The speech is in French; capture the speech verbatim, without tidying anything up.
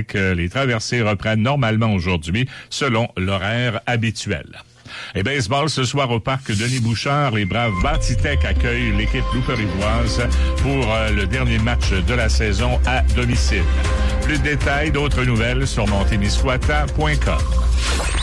que les traversées reprennent normalement aujourd'hui selon l'horaire habituel. Et baseball, ce soir au parc Denis-Bouchard, les braves Batitech accueillent l'équipe louperivoise pour euh, le dernier match de la saison à domicile. Plus de détails, d'autres nouvelles sur montémiscouata point com.